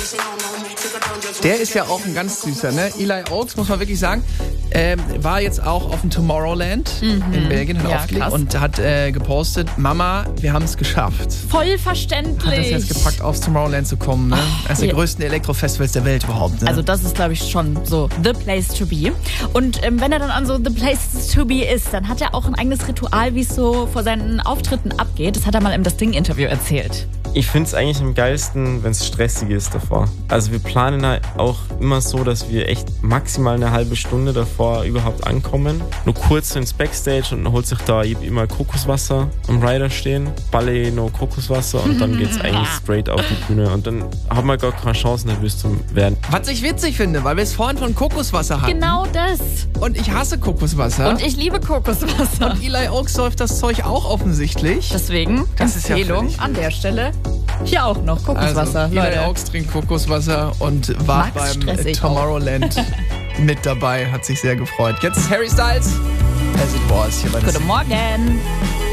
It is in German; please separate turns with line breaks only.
Der ist ja auch ein ganz süßer, ne? Eli Oaks, muss man wirklich sagen, war jetzt auch auf dem Tomorrowland in Belgien, hat aufgelegt und hat gepostet, Mama, wir haben es geschafft.
Voll verständlich.
Hat es jetzt gepackt, aufs Tomorrowland zu kommen, ne? Eines der größten Elektrofestivals der Welt überhaupt, ne?
Also das ist, glaube ich, schon so the place to be. Und wenn er dann an so the place to be ist, dann hat er auch ein eigenes Ritual, wie es so vor seinen Auftritten abgeht. Das hat er mal im Das Ding-Interview erzählt.
Ich finde es eigentlich am geilsten, wenn es stressig ist davor. Also wir planen halt auch immer so, dass wir echt maximal eine halbe Stunde davor überhaupt ankommen. Nur kurz ins Backstage und dann holt sich da immer Kokoswasser am Rider stehen. Balle noch Kokoswasser und dann geht's eigentlich straight auf die Bühne. Und dann haben wir gar keine Chance, nervös zu werden.
Was ich witzig finde, weil wir es vorhin von Kokoswasser hatten.
Genau das.
Und ich hasse Kokoswasser.
Und ich liebe Kokoswasser.
Und Eli Oaks säuft das Zeug auch offensichtlich.
Deswegen
Das ist ja
Empfehlung
völlig
an der Stelle. Hier auch noch Kokoswasser,
also,
Leute.
Eli Oaks trinkt Kokoswasser und war
Max
beim
stressig
Tomorrowland mit dabei. Hat sich sehr gefreut. Jetzt ist Harry Styles. As it was hier bei
Guten Morgen.